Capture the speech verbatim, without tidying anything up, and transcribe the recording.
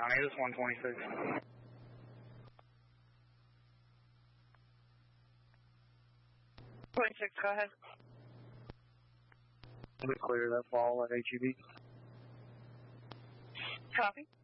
County, this is one twenty-six. twenty-six, go ahead. We clear that fall at H E B. Copy.